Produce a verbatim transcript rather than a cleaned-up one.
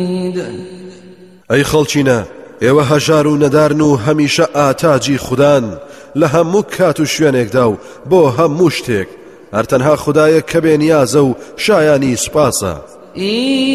ئەی خەڵچینە، ئێوە هەژار و نەدارن و هەمیشە ئاتاجی خودان لە هەموو کات و شوێنێکدا و بۆ هەموو شتێک. هەر تەنها خودایەک کە بێنیازە و شایانی سوپاسە.